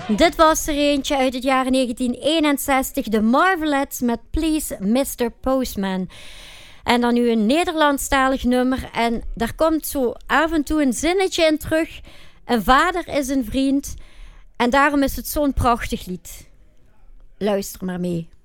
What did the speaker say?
Dit was er eentje uit het jaar 1961, de Marvelettes met Please Mr. Postman. En dan nu een Nederlandstalig nummer. En daar komt zo af en toe een zinnetje in terug. Een vader is een vriend. En daarom is het zo'n prachtig lied. Luister maar mee.